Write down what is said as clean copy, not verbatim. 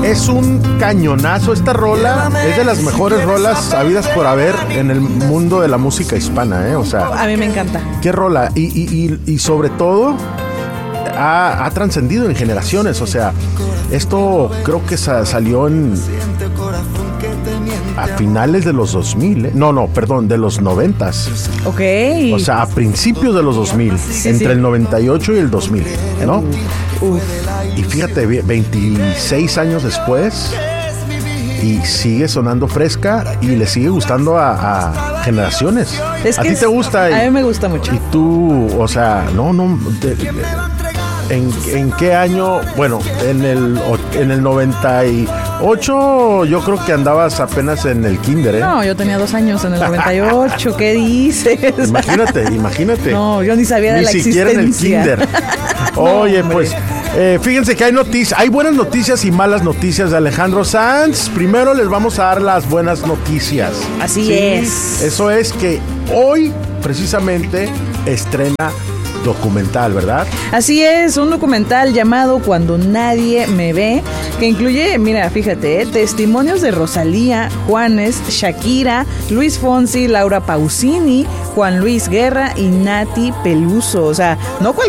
Es un cañonazo. Esta rola es de las mejores rolas sabidas por haber en el mundo de la música hispana, ¿eh? O sea, a mí me encanta. Qué rola. Y sobre todo ha trascendido en generaciones. O sea, esto creo que salió a finales de los 2000, ¿eh? No, perdón, de los 90s. Ok. O sea, a principios de los 2000, Sí, entre sí. el 98 y el 2000, ¿no? Y fíjate, 26 años después, y sigue sonando fresca y le sigue gustando a generaciones. Es ¿A que ti te gusta? A mí me gusta mucho. Y tú, o sea, ¿en qué año? Bueno, en el 98 yo creo que andabas apenas en el kinder, ¿eh? No, yo tenía 2 años en el 98. ¿Qué dices? Imagínate. No, yo ni sabía de la Ni siquiera en el existencia. kinder. Oye, pues, fíjense que hay buenas noticias y malas noticias de Alejandro Sanz. Primero les vamos a dar las buenas noticias. Así es. Eso es que hoy, precisamente, estrena documental, ¿verdad? Así es, un documental llamado Cuando Nadie Me Ve, que incluye, mira, fíjate, testimonios de Rosalía, Juanes, Shakira, Luis Fonsi, Laura Pausini, Juan Luis Guerra y Nati Peluso. O sea, no